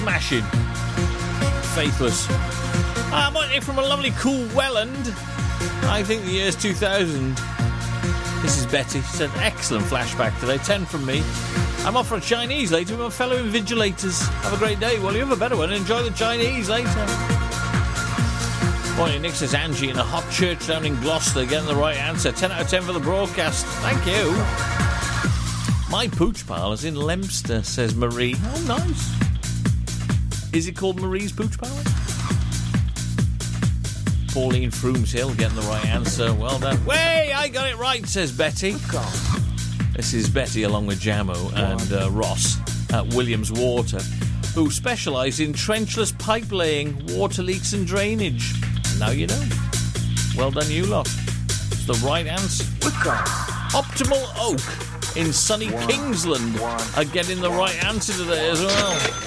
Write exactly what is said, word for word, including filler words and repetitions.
smashing. Faithless. I might hear from a lovely cool Welland. I think the year's two thousand. This is Betty. She said, excellent flashback today. ten from me. I'm off for a Chinese later with my fellow invigilators. Have a great day. Well, you have a better one. Enjoy the Chinese later. Morning, Nick says Angie in a hot church down in Gloucester getting the right answer. ten out of ten for the broadcast. Thank you. My pooch parlour's in Leominster, says Marie. Oh, nice. Is it called Marie's Pooch Parlour? Pauline Frooms Hill getting the right answer. Well done. Way, I got it right, says Betty. This is Betty along with Jamo and uh, Ross at Williams Water, who specialise in trenchless pipe laying, water leaks and drainage. Now you know. Well done, you lot. It's the right answer. Optimal Oak in sunny Kingsland are getting the right answer today as well.